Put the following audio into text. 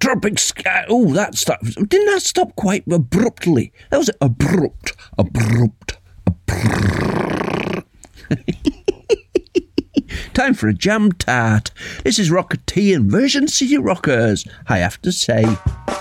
tropic sky. Oh, that stopped. Didn't that stop quite abruptly? That was abrupt. Time for a jam tart. This is Rocketeer version City Rockers, I have to say.